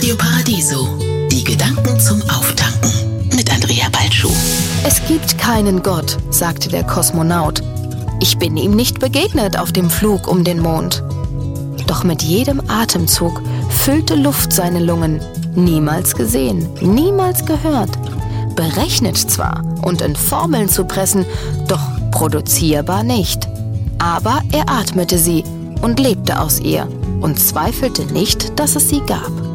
Radio Paradiso. Die Gedanken zum Auftanken mit Andrea Balschuh. Es gibt keinen Gott, sagte der Kosmonaut. Ich bin ihm nicht begegnet auf dem Flug um den Mond. Doch mit jedem Atemzug füllte Luft seine Lungen. Niemals gesehen, niemals gehört. Berechnet zwar und in Formeln zu pressen, doch produzierbar nicht. Aber er atmete sie und lebte aus ihr und zweifelte nicht, dass es sie gab.